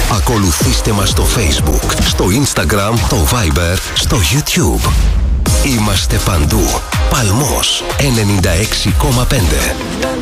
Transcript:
Ακολουθήστε μας στο Facebook, στο Instagram, το Viber, στο YouTube. Είμαστε παντού. Παλμός 96,5.